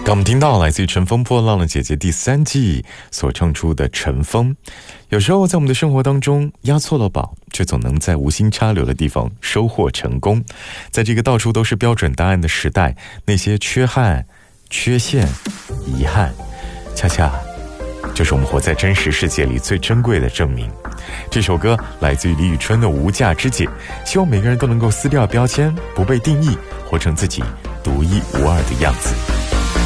刚我们听到来自于乘风破浪的姐姐第3季所唱出的乘风。有时候在我们的生活当中押错了宝，却总能在无心插柳的地方收获成功。在这个到处都是标准答案的时代，那些缺憾、缺陷、遗憾，恰恰就是我们活在真实世界里最珍贵的证明。这首歌来自于李宇春的《无价之姐》，希望每个人都能够撕掉标签，不被定义，活成自己独一无二的样子。